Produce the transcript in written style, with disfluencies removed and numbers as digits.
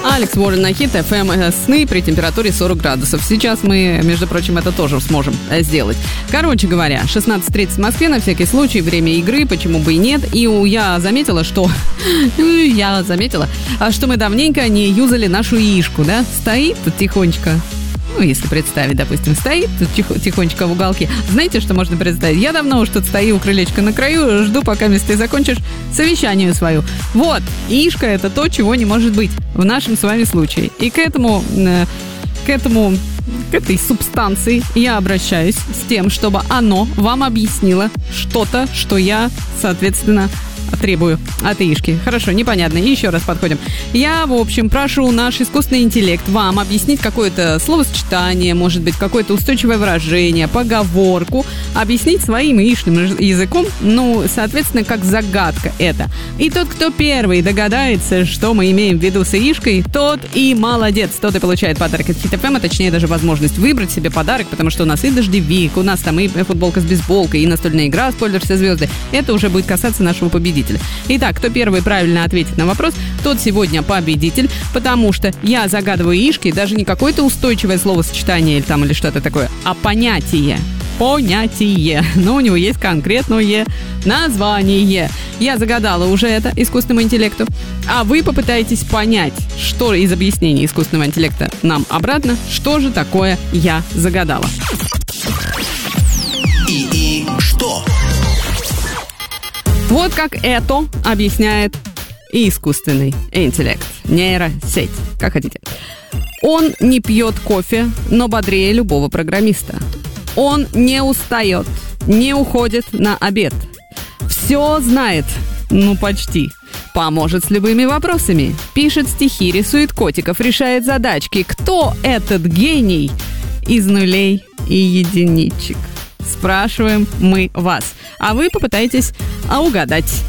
Алекс Уоррен на Хит FM. Сны при температуре 40 градусов. Сейчас мы, между прочим, это тоже сможем сделать. Короче говоря, 16:30 в Москве, на всякий случай, время игры, почему бы и нет. И я заметила, что мы давненько не юзали нашу яишку, да? Стоит тут тихонечко. Ну, если представить, допустим, стоит тут тихонечко в уголке. Знаете, что можно представить? Я давно уж тут стою у крылечка на краю, жду, пока ты закончишь совещание свою. Вот, яишко — это то, чего не может быть в нашем с вами случае. И к этой субстанции я обращаюсь с тем, чтобы оно вам объяснило что-то, что я, соответственно, требую от яишки. Хорошо, непонятно. Еще раз подходим. Я, в общем, прошу наш искусственный интеллект вам объяснить какое-то словосочетание, может быть, какое-то устойчивое выражение, поговорку, объяснить своим яичным языком, ну, соответственно, как загадка это. И тот, кто первый догадается, что мы имеем в виду с яишкой, тот и молодец. Тот и получает подарок от Хит FM, а точнее даже возможность выбрать себе подарок, потому что у нас и дождевик, у нас там и футболка с бейсболкой, и настольная игра «Спойлер, все звезды». Это уже будет касаться нашего победителя. Итак, кто первый правильно ответит на вопрос, тот сегодня победитель, потому что я загадываю яишки, даже не какое-то устойчивое словосочетание или что-то такое, а понятие. Понятие. Но у него есть конкретное название. Я загадала уже это искусственному интеллекту, а вы попытаетесь понять, что из объяснений искусственного интеллекта нам обратно, что же такое я загадала. И что? Вот как это объясняет искусственный интеллект. Нейросеть, как хотите. Он не пьет кофе, но бодрее любого программиста. Он не устает, не уходит на обед. Все знает, ну почти. Поможет с любыми вопросами. Пишет стихи, рисует котиков, решает задачки. Кто этот гений из нулей и единичек? Спрашиваем мы вас. А вы попытаетесь угадать.